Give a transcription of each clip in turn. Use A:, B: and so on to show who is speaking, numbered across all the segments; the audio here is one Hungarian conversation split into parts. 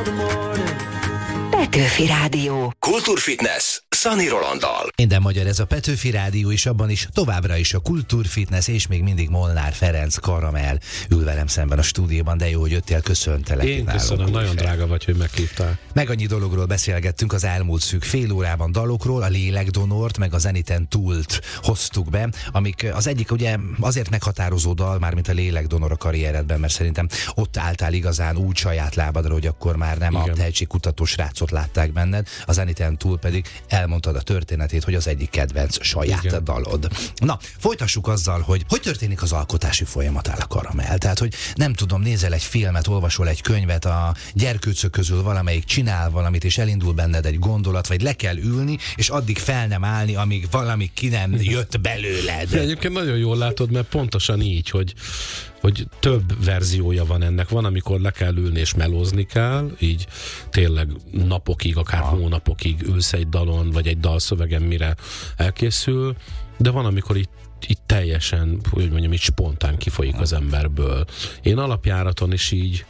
A: Petőfi Rádió.
B: Kultúrfitness Szani Rolanddal.
C: Minden magyar, ez a Petőfi Rádió, és abban is továbbra is a Kultúrfitness, és még mindig Molnár Ferenc Karamell ül velem szemben a stúdióban, de jó, hogy jöttél, köszöntelek.
D: Én köszönöm, nagyon drága vagy, hogy meghívtál.
C: Meg annyi dologról beszélgettünk az elmúlt szűk fél órában, dalokról, a Lélekdonort, meg a Zeniten Túlt hoztuk be, amik az egyik ugye azért meghatározó dal, mármint a Lélekdonor a karrieredben, mert szerintem ott álltál igazán úgy saját lábadra, hogy akkor már nem a tehetségkutató srácot látták benned, a Zeniten Túl pedig elmondtad a történetét, hogy az egyik kedvenc saját dalod. Na, folytassuk azzal, hogy történik az alkotási folyamat áll a Karamell. Tehát, hogy nem tudom, nézel egy filmet, olvasol egy könyvet, a gyerkőcök közül valamelyik csinál valamit, és elindul benned egy gondolat, vagy le kell ülni, és addig fel nem állni, amíg valami ki nem jött belőled.
D: Egyébként nagyon jól látod, mert pontosan így, hogy több verziója van ennek. Van, amikor le kell ülni és melózni kell, így tényleg napokig, akár hónapokig ülsz egy dalon, vagy egy dalszövegen, mire elkészül, de van, amikor így teljesen, hogy mondjam, így spontán kifolyik az emberből. Én alapjáraton is így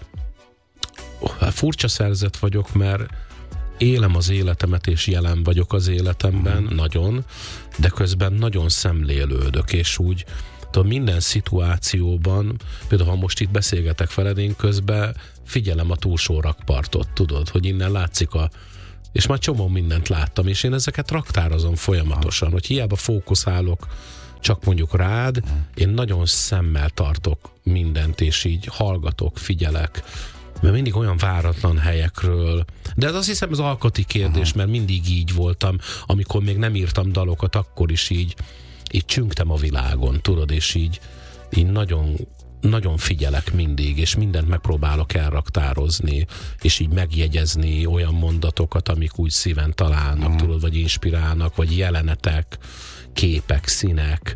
D: furcsa szerzet vagyok, mert élem az életemet, és jelen vagyok az életemben, nagyon, de közben nagyon szemlélődök, és úgy minden szituációban, például ha most itt beszélgetek veled, én közben figyelem a túlsó rakpartot, tudod, hogy innen látszik és már csomó mindent láttam, és én ezeket raktározom folyamatosan, hogy hiába fókuszálok csak mondjuk rád, én nagyon szemmel tartok mindent, és így hallgatok, figyelek, mert mindig olyan váratlan helyekről, de ez azt hiszem az alkoti kérdés, mert mindig így voltam, amikor még nem írtam dalokat, akkor is így csüngtem a világon, tudod, és így nagyon, nagyon figyelek mindig, és mindent megpróbálok elraktározni, és így megjegyezni olyan mondatokat, amik úgy szíven találnak, tudod, vagy inspirálnak, vagy jelenetek, képek, színek.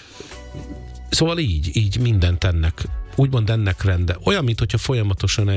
D: Szóval így mindent úgymond ennek rende. Olyan, mint hogyha folyamatosan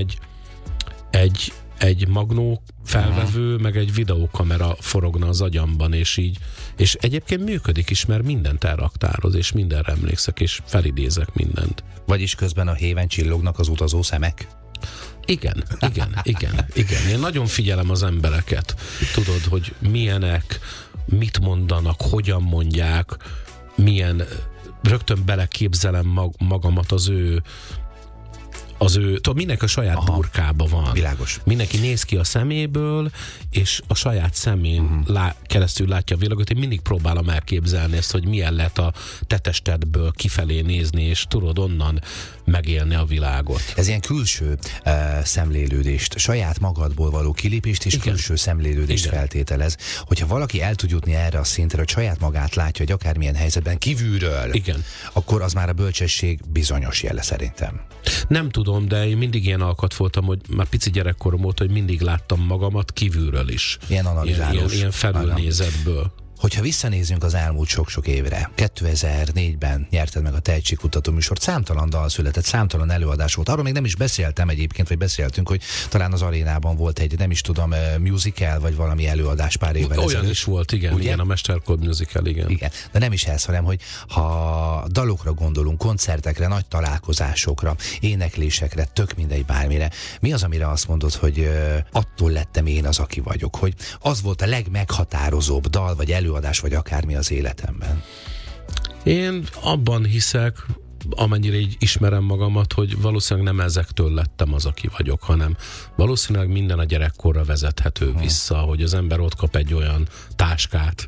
D: egy magnó felvevő, meg egy videókamera forogna az agyamban, és egyébként működik is, mert mindent elraktároz, és mindenre emlékszek, és felidézek mindent.
C: Vagyis közben a héven csillognak az utazó szemek?
D: Igen. Én nagyon figyelem az embereket. Tudod, hogy milyenek, mit mondanak, hogyan mondják, rögtön beleképzelem magamat az ő tudod, mindenki a saját burkába van.
C: Világos.
D: Mindenki néz ki a szeméből, és a saját szemén keresztül látja a világot. Én mindig próbálom elképzelni ezt, hogy milyen lehet a te testedből kifelé nézni, és tudod onnan megélni a világot.
C: Ez ilyen külső szemlélődést, saját magadból való kilépést és külső szemlélődést feltételez. Hogyha valaki el tud jutni erre a szintre, hogy saját magát látja, hogy akármilyen helyzetben kívülről, akkor az már a bölcsesség bizonyos jele szerintem.
D: Nem tudom, de én mindig ilyen alkat voltam, hogy már pici gyerekkorom óta, hogy mindig láttam magamat kívülről is.
C: Ilyen analizálós.
D: Ilyen felülnézetből.
C: Hogyha visszanézünk az elmúlt sok-sok évre, 2004-ben nyerted meg a tehetségkutató műsort, számtalan dal született, számtalan előadás volt. Arról még nem is beszéltem egyébként, vagy beszéltünk, hogy talán az arénában volt egy, nem is tudom, musical, vagy valami előadás pár évvel ezelőtt.
D: Olyan is volt, igen, a Mesterkod musical, igen.
C: De nem is ez, hanem, hogy ha dalokra gondolunk, koncertekre, nagy találkozásokra, éneklésekre, tök mindegy bármire, mi az, amire azt mondod, hogy attól lettem én az, aki vagyok, hogy az volt a legmeghatározóbb dal, vagy előadás, vagy akármi az életemben?
D: Én abban hiszek, amennyire így ismerem magamat, hogy valószínűleg nem ezektől lettem az, aki vagyok, hanem valószínűleg minden a gyerekkorra vezethető vissza, hogy az ember ott kap egy olyan táskát,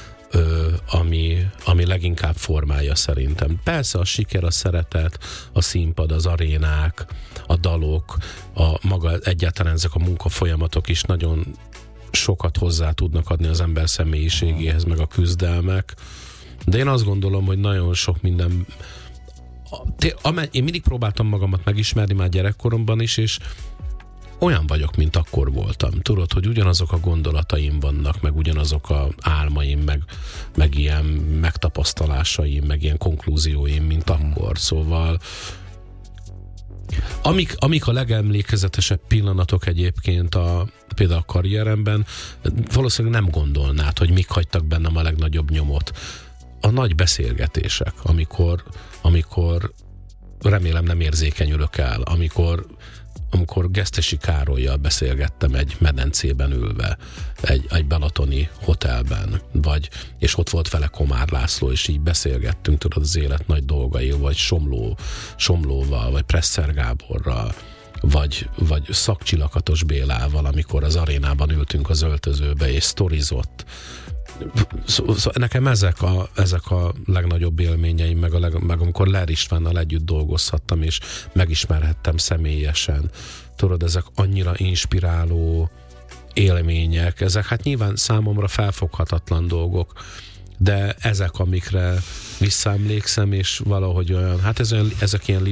D: ami leginkább formálja szerintem. Persze a siker, a szeretet, a színpad, az arénák, a dalok, egyáltalán ezek a munkafolyamatok is nagyon sokat hozzá tudnak adni az ember személyiségéhez, meg a küzdelmek. De én azt gondolom, hogy nagyon sok minden... Én mindig próbáltam magamat megismerni már gyerekkoromban is, és olyan vagyok, mint akkor voltam. Tudod, hogy ugyanazok a gondolataim vannak, meg ugyanazok a álmaim, meg ilyen megtapasztalásaim, meg ilyen konklúzióim, mint akkor. Szóval amik a legemlékezetesebb pillanatok egyébként például a karrieremben, valószínűleg nem gondolnád, hogy mik hagytak bennem a legnagyobb nyomot. A nagy beszélgetések, amikor remélem nem érzékenyülök el, amikor amikor Gesztesi Károllyal beszélgettem egy medencében ülve, egy balatoni hotelben, és ott volt vele Komár László, és így beszélgettünk, tudod, az élet nagy dolgai, vagy Somlóval, vagy Presser Gáborral, vagy Szakcsilakatos Bélával, amikor az arénában ültünk az öltözőbe, és sztorizott. Szóval nekem ezek a legnagyobb élményeim, meg amikor Ler Istvánnal együtt dolgozhattam, és megismerhettem személyesen. Tudod, ezek annyira inspiráló élmények, ezek hát nyilván számomra felfoghatatlan dolgok, de ezek, amikre visszaemlékszem, és valahogy olyan, hát ezek ilyen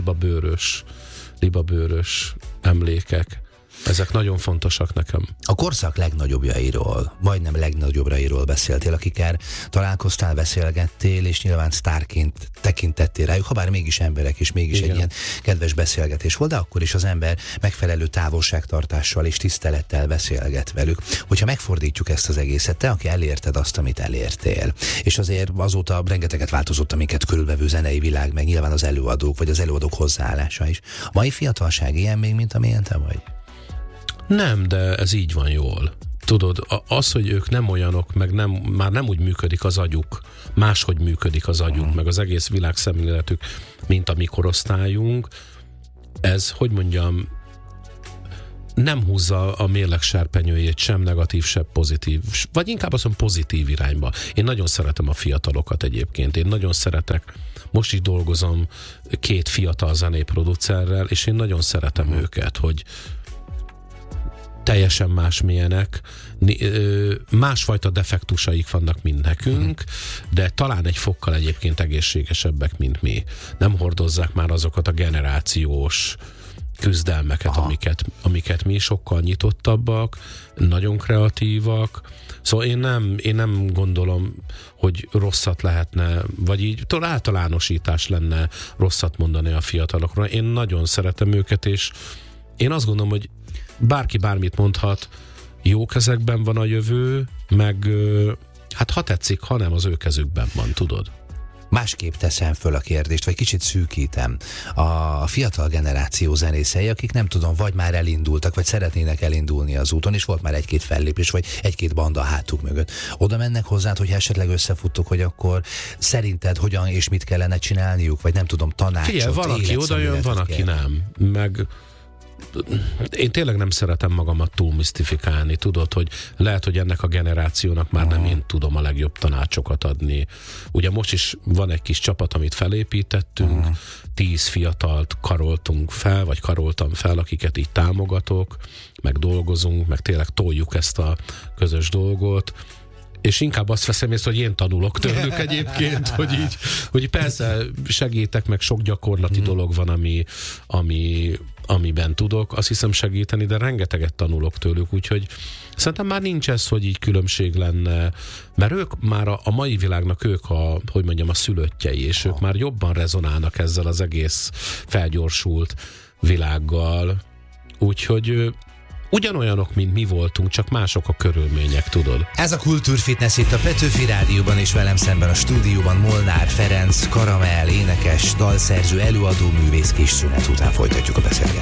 D: libabőrös emlékek. Ezek nagyon fontosak nekem.
C: A korszak legnagyobbjairól, majdnem legnagyobbjairól beszéltél, akikkel találkoztál, beszélgettél, és nyilván sztárként tekintettél rájuk, ha bár mégis emberek, és mégis igen, egy ilyen kedves beszélgetés volt, de akkor is az ember megfelelő távolságtartással és tisztelettel beszélget velük. Hogyha megfordítjuk ezt az egészet, te, aki elérted azt, amit elértél, és azért azóta rengeteget változott, amiket körülvevő zenei világ, meg nyilván az előadók, vagy az előadók hozzáállása is. A mai fiatalság ilyen még, mint amilyen te vagy?
D: Nem, de ez így van jól. Tudod, az, hogy ők nem olyanok, meg már nem úgy működik az agyuk, máshogy működik az agyuk, meg az egész világ szemléletük, mint a mi korosztályunk, ez, hogy mondjam, nem húzza a mérleg serpenyőjét sem negatív, sem pozitív, vagy inkább azt mondom pozitív irányba. Én nagyon szeretem a fiatalokat egyébként, én nagyon szeretek, most is dolgozom 2 fiatal zenéproducerrel, és én nagyon szeretem őket, hogy teljesen másmilyenek, másfajta defektusaik vannak, mint nekünk, de talán egy fokkal egyébként egészségesebbek, mint mi. Nem hordozzák már azokat a generációs küzdelmeket, amiket mi, sokkal nyitottabbak, nagyon kreatívak. Szóval én nem gondolom, hogy rosszat lehetne, vagy így általánosítás lenne rosszat mondani a fiatalokról. Én nagyon szeretem őket, és én azt gondolom, hogy bárki bármit mondhat, jó kezekben van a jövő, meg hát ha tetszik, ha nem, az ő kezükben van, tudod.
C: Másképp teszem föl a kérdést, vagy kicsit szűkítem. A fiatal generáció zenészei, akik nem tudom, vagy már elindultak, vagy szeretnének elindulni az úton, és volt már 1-2 fellépés, vagy 1-2 banda a hátuk mögött. Oda mennek hozzád, hogy esetleg összefuttok, hogy akkor szerinted hogyan és mit kellene csinálniuk, vagy nem tudom, tanácsot,
D: figyelj, van, aki oda jön, van, aki nem. Meg én tényleg nem szeretem magamat túl misztifikálni, tudod, hogy lehet, hogy ennek a generációnak már nem én tudom a legjobb tanácsokat adni. Ugye most is van egy kis csapat, amit felépítettünk, 10 fiatalt karoltam fel, akiket így támogatok, meg dolgozunk, meg tényleg toljuk ezt a közös dolgot, és inkább azt veszem észre, hogy én tanulok tőlük egyébként, hogy persze segítek, meg sok gyakorlati dolog van, amiben tudok, azt hiszem segíteni, de rengeteget tanulok tőlük, úgyhogy szerintem már nincs ez, hogy így különbség lenne, mert ők már a mai világnak ők a szülöttjei, és ők már jobban rezonálnak ezzel az egész felgyorsult világgal, úgyhogy ugyanolyanok, mint mi voltunk, csak mások a körülmények, tudod.
C: Ez a Kultúrfitness itt a Petőfi Rádióban, és velem szemben a stúdióban Molnár Ferenc, Karamell, énekes, dalszerző, előadó, művész. Kis szünet után folytatjuk a beszélgetést.